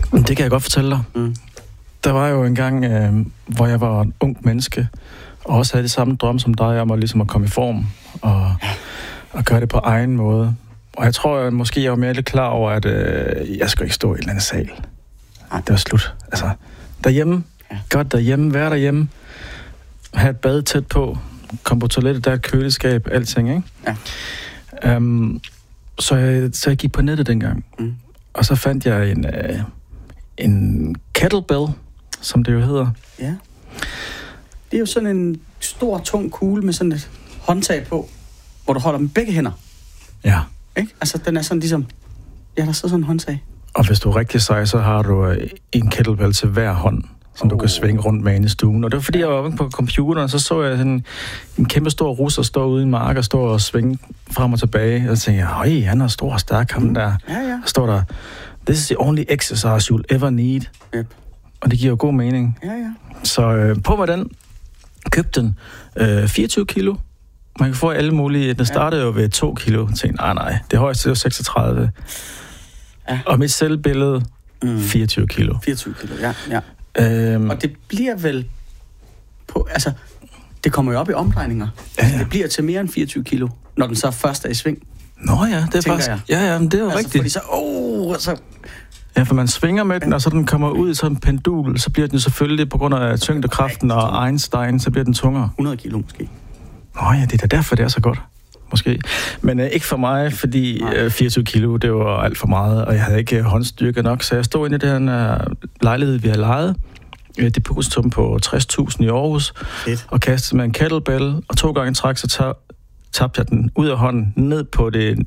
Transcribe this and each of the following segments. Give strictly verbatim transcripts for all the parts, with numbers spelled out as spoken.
Det kan jeg godt fortælle dig. Mm. Der var jo en gang, øh, hvor jeg var en ung menneske, og også havde det samme drøm som dig om at, ligesom at komme i form og, og gøre det på egen måde. Og jeg tror at måske, jeg var mere lidt klar over, at øh, jeg skulle ikke stå i en eller anden sal. Nej, det var slut. Altså, derhjemme, ja. Godt derhjemme, være derhjemme, have et bad tæt på, komme på toilettet, der er et køleskab, alting, ikke? Ja. Um, så, jeg, så jeg gik på nettet dengang, mm. og så fandt jeg en, øh, en kettlebell, som det jo hedder. Ja. Det er jo sådan en stor, tung kugle med sådan et håndtag på, hvor du holder med begge hænder. Ja. Ikke? Altså, den er sådan ligesom... Ja, der sidder sådan en håndtag. Og hvis du er rigtig sej, så har du en kettlebell til hver hånd, som oh. du kan svinge rundt med inde i stuen. Og det var fordi, jeg var oppe på computeren, så så jeg sådan en kæmpe stor russer stå ude i en mark og stå og svinge frem og tilbage. Og så tænkte jeg, høj, han er stor og stærk, ham der. Ja, ja. Der står der, this is the only exercise you'll ever need. Yep. Og det giver jo god mening. Ja, ja. Så øh, på hvordan købte den øh, fireogtyve kilo. Man kan få alle mulige. Den startede ja. jo ved to kilo. Jeg tænkte, nej, nej, det højeste er jo seksogtredive. Ja. Og mit selvbillede, mm. fireogtyve kilo. fireogtyve kilo, ja, ja. Øhm, og det bliver vel på, altså, det kommer jo op i omdrejninger. Ja, ja. Det bliver til mere end fireogtyve kilo, når den så først er i sving. Nå ja, det er faktisk, jeg. ja, ja, men det er jo altså, rigtigt. Fordi så, åh, så... Ja, for man svinger med den, og så den kommer ud i sådan en pendul, så bliver den selvfølgelig, på grund af tyngdekraften og Einstein, så bliver den tungere. hundrede kilo måske. Nå ja, det er derfor, det er så godt. Måske. Men øh, ikke for mig, fordi øh, fireogtyve kilo, det var alt for meget, og jeg havde ikke håndstyrke nok, så jeg stod inde i den øh, lejlighed, vi har lejet. Øh, depositum på tres tusind i Aarhus, Fedt. Og kastede med en kettlebell, og to gange træk, så tab- tabte jeg den ud af hånden, ned på det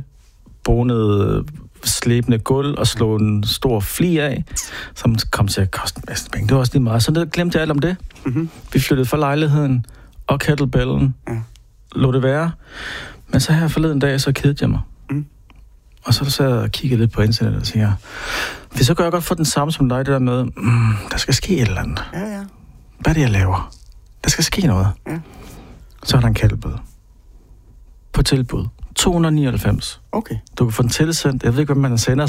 nybonede, slæbende gulv, og slog en stor fli af, som kom til at koste en masse penge. Det var også lige meget. Så det glemte jeg alt om det. Mm-hmm. Vi flyttede fra lejligheden, og kettlebellen, ja. Lå det være. Men så her forleden dag, så kedede jeg mig. Mm. Og så sad jeg og kiggede lidt på internettet og tænkte, hvis så kan jeg godt få den samme som dig, det der med, mm, der skal ske et eller andet. Ja, ja. Hvad er det, jeg laver? Der skal ske noget. Ja. Så er der en kettlebell. På tilbud. to hundrede og nioghalvfems. Okay. Du kan få den tilsendt. Jeg ved ikke, hvad man sender.